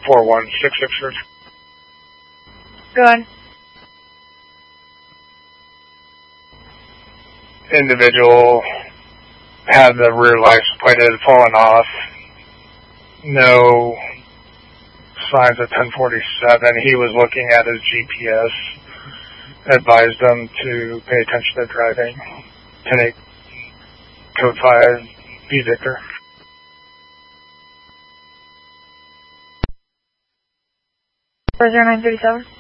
41666. Go on. Individual had the rear license plate had fallen off. No signs of 1047. He was looking at his GPS. Advised them to pay attention to driving. 10-8, code 5, B Victor. 40937.